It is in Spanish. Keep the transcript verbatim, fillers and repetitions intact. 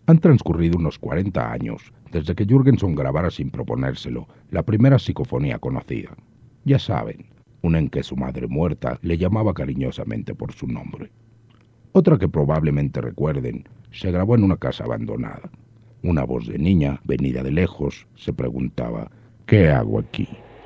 Han transcurrido unos cuarenta años desde que Jürgenson grabara sin proponérselo la primera psicofonía conocida. Ya saben, una en que su madre muerta le llamaba cariñosamente por su nombre. Otra que probablemente recuerden se grabó en una casa abandonada. Una voz de niña, venida de lejos, se preguntaba: ¿qué hago aquí?